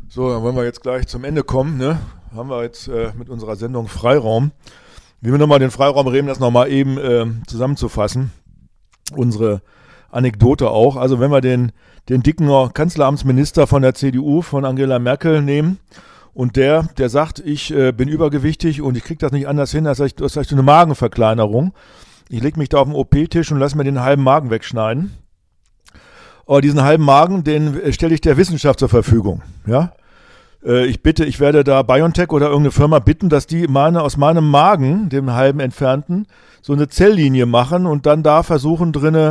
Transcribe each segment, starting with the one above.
So, dann wollen wir jetzt gleich zum Ende kommen, ne? Haben wir jetzt mit unserer Sendung Freiraum. Wie wir nochmal den Freiraum reden, das nochmal eben zusammenzufassen. Unsere Anekdote auch. Also wenn wir den dicken Kanzleramtsminister von der CDU, von Angela Merkel nehmen und der sagt, ich bin übergewichtig und ich kriege das nicht anders hin, das ist eine Magenverkleinerung. Ich lege mich da auf den OP-Tisch und lasse mir den halben Magen wegschneiden. Aber diesen halben Magen, den stelle ich der Wissenschaft zur Verfügung. Ja? Ich werde da BioNTech oder irgendeine Firma bitten, dass die aus meinem Magen, dem halben entfernten, so eine Zelllinie machen und dann da versuchen drinne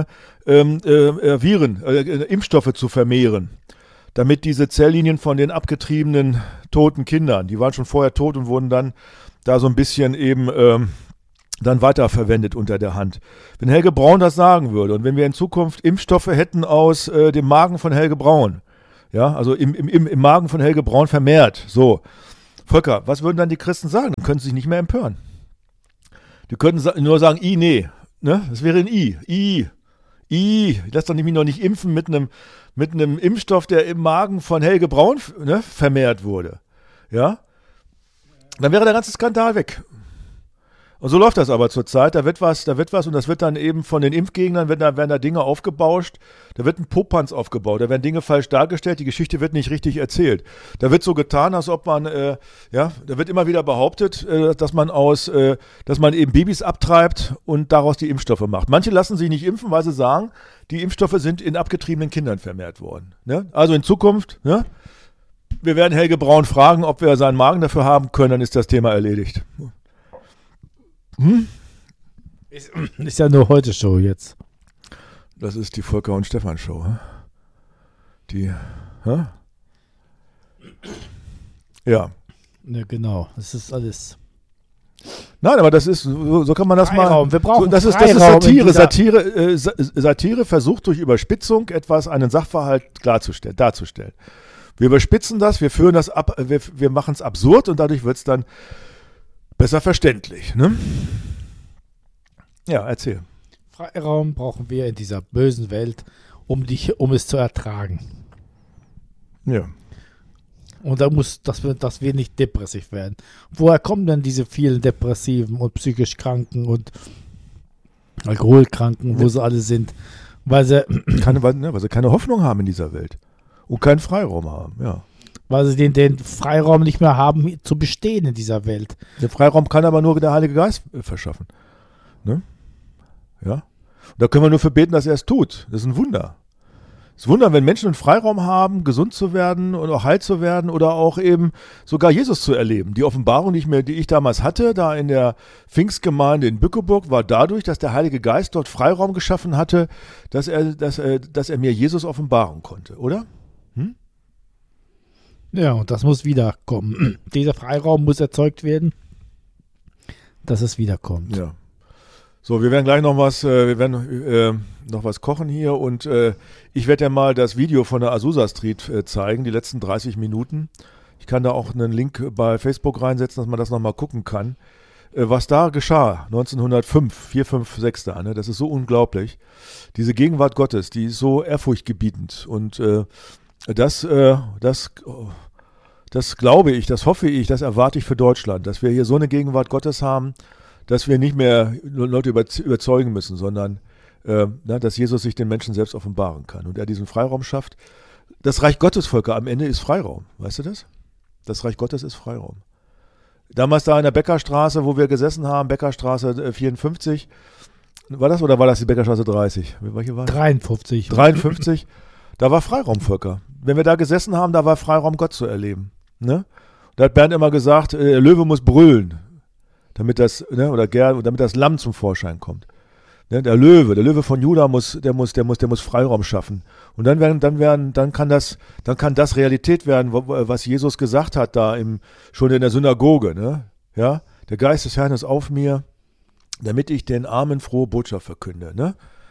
Impfstoffe zu vermehren. Damit diese Zelllinien von den abgetriebenen toten Kindern, die waren schon vorher tot und wurden dann da so ein bisschen eben dann weiterverwendet unter der Hand. Wenn Helge Braun das sagen würde und wenn wir in Zukunft Impfstoffe hätten aus dem Magen von Helge Braun, ja, also im Magen von Helge Braun vermehrt, so. Volker, was würden dann die Christen sagen? Dann können sie sich nicht mehr empören. Die könnten nur sagen, nee, ne? Das wäre ein lass doch mich noch nicht impfen mit einem Impfstoff, der im Magen von Helge Braun vermehrt wurde, ja? Dann wäre der ganze Skandal weg. Und so läuft das aber zurzeit. Da wird was und das wird dann eben von den Impfgegnern, werden da Dinge aufgebauscht, da wird ein Popanz aufgebaut, da werden Dinge falsch dargestellt, die Geschichte wird nicht richtig erzählt. Da wird so getan, als ob man, da wird immer wieder behauptet, dass man eben Babys abtreibt und daraus die Impfstoffe macht. Manche lassen sich nicht impfen, weil sie sagen, die Impfstoffe sind in abgetriebenen Kindern vermehrt worden. Ne? Also in Zukunft, ne? Wir werden Helge Braun fragen, ob wir seinen Magen dafür haben können, dann ist das Thema erledigt. Ist ja nur heute Show jetzt. Das ist die Volker und Stefan Show. Die, ja. Ja, genau. Das ist alles. Nein, aber das ist, so kann man das Freiraum. mal. Wir brauchen das ist Satire. Satire versucht durch Überspitzung einen Sachverhalt darzustellen. Wir überspitzen das, wir führen das ab, wir machen es absurd und dadurch wird es dann besser verständlich, ne? Ja, erzähl. Freiraum brauchen wir in dieser bösen Welt, um es zu ertragen. Ja. Und dass wir nicht depressiv werden. Woher kommen denn diese vielen Depressiven und psychisch Kranken und Alkoholkranken, wo sie alle sind? Weil sie keine Hoffnung haben in dieser Welt und keinen Freiraum haben, ja. Weil sie den Freiraum nicht mehr haben, zu bestehen in dieser Welt. Den Freiraum kann aber nur der Heilige Geist verschaffen. Ne? Ja. Und da können wir nur für beten, dass er es tut. Das ist ein Wunder. Es ist ein Wunder, wenn Menschen einen Freiraum haben, gesund zu werden und auch heil zu werden oder auch eben sogar Jesus zu erleben. Die Offenbarung, die ich damals hatte, da in der Pfingstgemeinde in Bückeburg, war dadurch, dass der Heilige Geist dort Freiraum geschaffen hatte, dass er mir Jesus offenbaren konnte, oder? Ja, und das muss wiederkommen. Dieser Freiraum muss erzeugt werden, dass es wiederkommt. Ja. So, wir werden gleich noch was kochen hier und ich werde ja mal das Video von der Azusa Street zeigen, die letzten 30 Minuten. Ich kann da auch einen Link bei Facebook reinsetzen, dass man das nochmal gucken kann. Was da geschah, 1905, 4, 5, 6 da, ne? Das ist so unglaublich. Diese Gegenwart Gottes, die ist so ehrfurchtgebietend und das glaube ich, das hoffe ich, das erwarte ich für Deutschland, dass wir hier so eine Gegenwart Gottes haben, dass wir nicht mehr Leute überzeugen müssen, sondern dass Jesus sich den Menschen selbst offenbaren kann und er diesen Freiraum schafft. Das Reich Gottes, Volker, am Ende ist Freiraum, weißt du das? Das Reich Gottes ist Freiraum. Damals da in der Beckerstraße, wo wir gesessen haben, Beckerstraße 54, war das oder war das die Beckerstraße 30? Welche war das? 53. 53. Da war Freiraum, Volker. Wenn wir da gesessen haben, da war Freiraum, Gott zu erleben. Ne? Da hat Bernd immer gesagt, der Löwe muss brüllen, damit das Lamm zum Vorschein kommt. Ne? Der Löwe von Juda muss Freiraum schaffen. Und dann kann das Realität werden, was Jesus gesagt hat da schon in der Synagoge. Ne? Ja? Der Geist des Herrn ist auf mir, damit ich den Armen frohe Botschaft verkünde. Ne?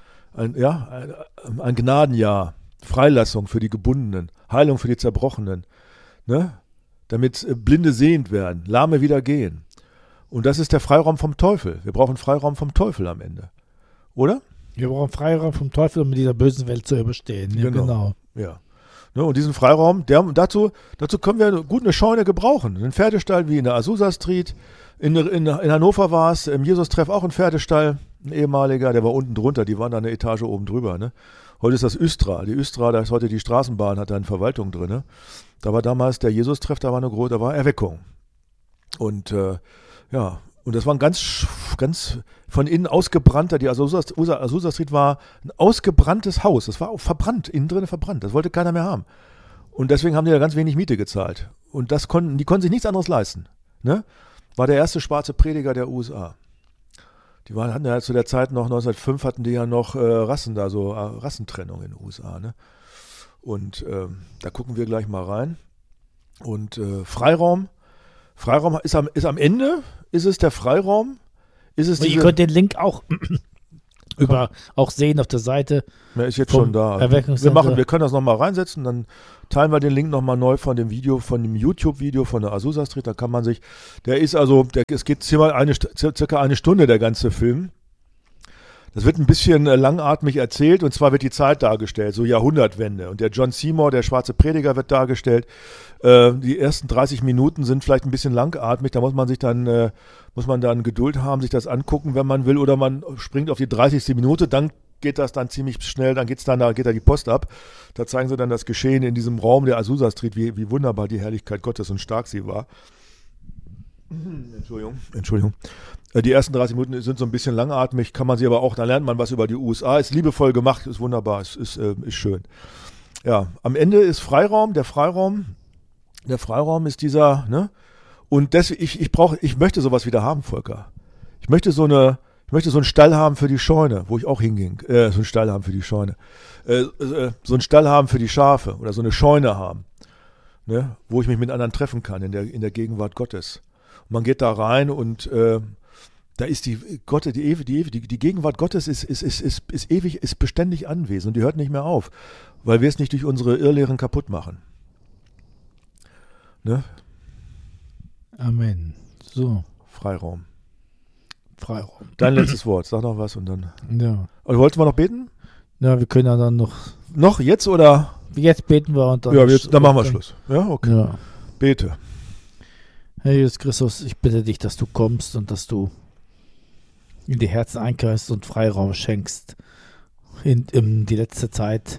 Ein Gnadenjahr. Freilassung für die Gebundenen, Heilung für die Zerbrochenen, ne? Damit Blinde sehend werden, Lahme wieder gehen. Und das ist der Freiraum vom Teufel. Wir brauchen Freiraum vom Teufel am Ende. Oder? Wir brauchen Freiraum vom Teufel, um mit dieser bösen Welt zu überstehen. Ja, genau. Ja. Ne, und diesen Freiraum, dazu können wir gut eine Scheune gebrauchen. Einen Pferdestall wie in der Azusa Street. In Hannover war es, im Jesus-Treff auch ein Pferdestall, ein ehemaliger, der war unten drunter, die waren da eine Etage oben drüber. Ne? Heute ist das Östra. Die Östra, da ist heute die Straßenbahn, hat da eine Verwaltung drin. Ne? Da war damals der Jesus-Treff, da war Erweckung. Und und das war ein ganz von innen ausgebrannter, die Azusa Street war ein ausgebranntes Haus. Das war auch verbrannt, innen drin verbrannt. Das wollte keiner mehr haben. Und deswegen haben die da ganz wenig Miete gezahlt. Und die konnten sich nichts anderes leisten. Ne? War der erste schwarze Prediger der USA. Hatten ja zu der Zeit noch, 1905 hatten die ja noch Rassentrennung in den USA. Ne? Und da gucken wir gleich mal rein. Und Freiraum ist am Ende, ist es der Freiraum? Ihr könnt den Link auch auch sehen auf der Seite. Er ist jetzt schon da. Wir können das nochmal reinsetzen, dann teilen wir den Link nochmal neu von dem YouTube-Video von der Azusa Street. Da kann man sich, es geht circa eine Stunde, der ganze Film. Das wird ein bisschen langatmig erzählt, und zwar wird die Zeit dargestellt, so Jahrhundertwende. Und der John Seymour, der schwarze Prediger, wird dargestellt. Die ersten 30 Minuten sind vielleicht ein bisschen langatmig, da muss man dann Geduld haben, sich das angucken, wenn man will, oder man springt auf die 30. Minute, dann geht das dann ziemlich schnell, da geht da die Post ab. Da zeigen sie dann das Geschehen in diesem Raum der Azusa Street, wie wunderbar die Herrlichkeit Gottes und stark sie war. Entschuldigung. Die ersten 30 Minuten sind so ein bisschen langatmig, kann man sie aber auch, da lernt man was über die USA, ist liebevoll gemacht, ist wunderbar, ist schön. Ja, am Ende ist Freiraum, der Freiraum ist dieser, ne? Und ich möchte sowas wieder haben, Volker. Ich möchte so einen Stall haben für die Scheune, wo ich auch hinging, so einen Stall haben für die Scheune. So einen Stall haben für die Schafe oder so eine Scheune haben, ne? Wo ich mich mit anderen treffen kann in der Gegenwart Gottes. Und man geht da rein und da ist die Gegenwart Gottes ist ewig, ist beständig anwesend und die hört nicht mehr auf, weil wir es nicht durch unsere Irrlehren kaputt machen. Ne? Amen. So. Freiraum. Dein letztes Wort, sag noch was und dann. Ja. Und wollten wir noch beten? Ja, wir können ja dann noch. Noch jetzt oder? Jetzt beten wir und dann. Ja, dann machen wir Schluss. Ja, okay. Ja. Bete. Herr Jesus Christus, ich bitte dich, dass du kommst und dass du in die Herzen einkehrst und Freiraum schenkst, in die letzte Zeit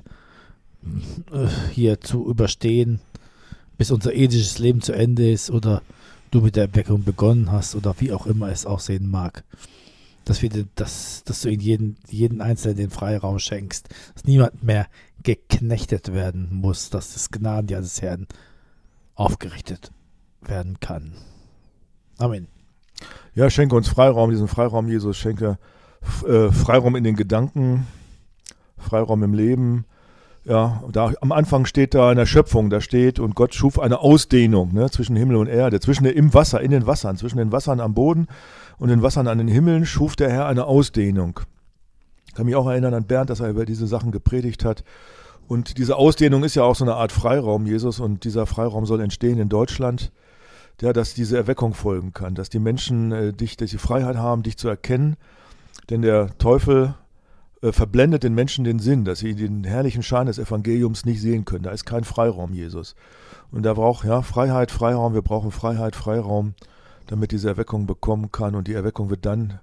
hier zu überstehen, bis unser irdisches Leben zu Ende ist oder du mit der Erweckung begonnen hast oder wie auch immer es aussehen mag. Dass du in jeden Einzelnen den Freiraum schenkst, dass niemand mehr geknechtet werden muss, dass das Gnadenjahr des Herrn aufgerichtet werden kann. Amen. Ja, schenke uns Freiraum, diesen Freiraum, Jesus, schenke Freiraum in den Gedanken, Freiraum im Leben. Ja, da am Anfang steht da in der Schöpfung, da steht, und Gott schuf eine Ausdehnung, ne, zwischen Himmel und Erde, zwischen den Wassern am Boden und den Wassern an den Himmeln schuf der Herr eine Ausdehnung. Ich kann mich auch erinnern an Bernd, dass er über diese Sachen gepredigt hat. Und diese Ausdehnung ist ja auch so eine Art Freiraum, Jesus, und dieser Freiraum soll entstehen in Deutschland, ja, dass diese Erweckung folgen kann, dass die Menschen dass sie Freiheit haben, dich zu erkennen, denn der Teufel verblendet den Menschen den Sinn, dass sie den herrlichen Schein des Evangeliums nicht sehen können. Da ist kein Freiraum, Jesus. Und da braucht Freiheit, Freiraum, wir brauchen Freiheit, Freiraum, damit diese Erweckung bekommen kann, und die Erweckung wird dann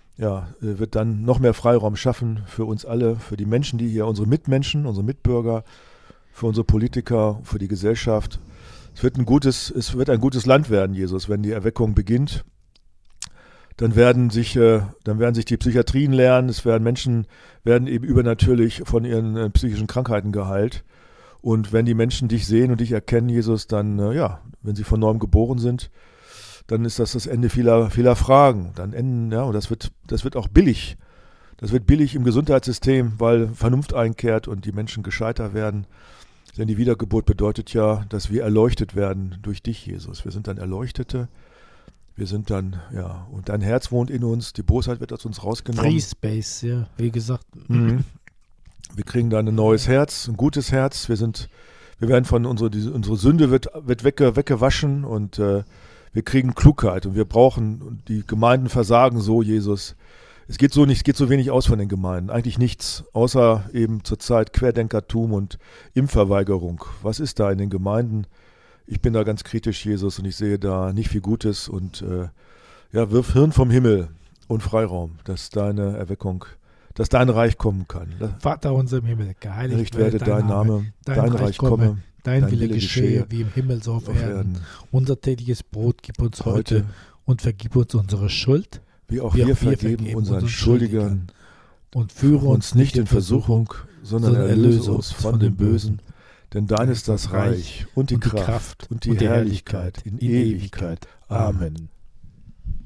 noch mehr Freiraum schaffen für uns alle, für die Menschen, die hier, unsere Mitmenschen, unsere Mitbürger, für unsere Politiker, für die Gesellschaft. Es wird ein gutes Land werden, Jesus, wenn die Erweckung beginnt. Dann werden sich die Psychiatrien lernen, Menschen werden eben übernatürlich von ihren psychischen Krankheiten geheilt. Und wenn die Menschen dich sehen und dich erkennen, Jesus, dann, wenn sie von neuem geboren sind, dann ist das Ende vieler Fragen. Und das wird auch billig. Das wird billig im Gesundheitssystem, weil Vernunft einkehrt und die Menschen gescheiter werden. Denn die Wiedergeburt bedeutet ja, dass wir erleuchtet werden durch dich, Jesus. Wir sind dann Erleuchtete. Wir sind dann, und dein Herz wohnt in uns, die Bosheit wird aus uns rausgenommen. Free Space, ja, wie gesagt. Mhm. Wir kriegen dann ein neues Herz, ein gutes Herz. Wir werden unsere Sünde wird weggewaschen, und wir kriegen Klugheit, und wir brauchen, die Gemeinden versagen so, Jesus, Es geht so wenig aus von den Gemeinden. Eigentlich nichts, außer eben zurzeit Querdenkertum und Impfverweigerung. Was ist da in den Gemeinden? Ich bin da ganz kritisch, Jesus, und ich sehe da nicht viel Gutes. Und wirf Hirn vom Himmel und Freiraum, dass deine Erweckung, dass dein Reich kommen kann. Vater unser im Himmel, geheiligt werde dein Name, dein Reich komme, dein Wille geschehe, wie im Himmel so auf Erden. Unser tägliches Brot gib uns heute und vergib uns unsere Schuld, wie auch wir vergeben unseren Schuldigern. Und führe uns nicht in Versuchung, sondern erlöse uns von dem Bösen. Denn dein ist das Reich und die Kraft und die Herrlichkeit in Ewigkeit. Amen.